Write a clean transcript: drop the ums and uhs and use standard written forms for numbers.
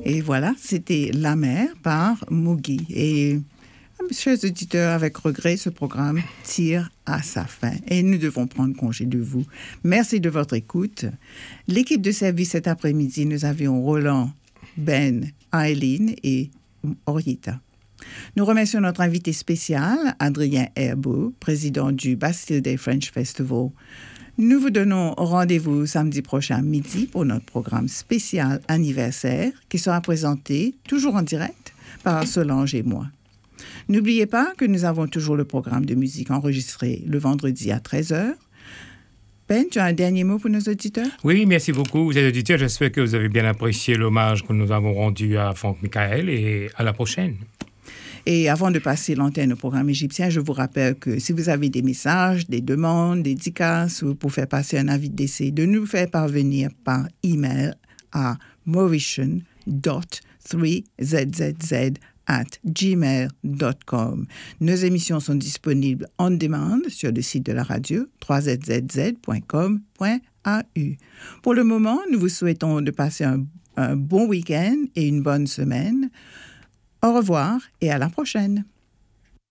Et voilà, c'était La mer par Moogy. Et, chers auditeurs, avec regret, ce programme tire à sa fin et nous devons prendre congé de vous. Merci de votre écoute. L'équipe de service cet après-midi, nous avions Roland, Ben, Aileen et Orieta. Nous remercions notre invité spécial, Adrien Herbeau, président du Bastille Day French Festival. Nous vous donnons rendez-vous samedi prochain midi pour notre programme spécial anniversaire qui sera présenté, toujours en direct, par Solange et moi. N'oubliez pas que nous avons toujours le programme de musique enregistré le vendredi à 13h. Ben, tu as un dernier mot pour nos auditeurs? Oui, merci beaucoup, vous êtes auditeurs. J'espère que vous avez bien apprécié l'hommage que nous avons rendu à Franck Michael et à la prochaine. Et avant de passer l'antenne au programme égyptien, je vous rappelle que si vous avez des messages, des demandes, des dédicaces ou pour faire passer un avis de décès, de nous faire parvenir par email à mauritian.3zzz@gmail.com. Nos émissions sont disponibles on demand sur le site de la radio 3zzz.com.au. Pour le moment, nous vous souhaitons de passer un bon week-end et une bonne semaine. Au revoir et à la prochaine.